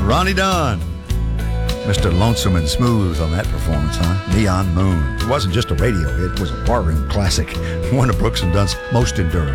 Ronnie Dunn. Mr. Lonesome and Smooth on that performance, huh? Neon Moon. It wasn't just a radio hit, it was a barroom classic. One of Brooks and Dunn's most enduring.